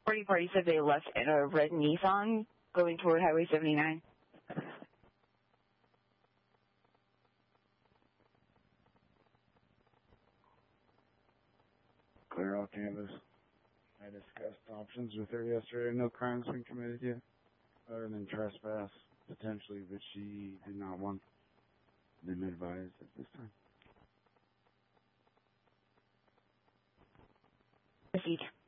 Party said they left in a red Nissan going toward Highway 79. Clear all canvas. I discussed options with her yesterday. No crimes been committed yet, other than trespass, potentially, but she did not want them advised at this time. Proceed.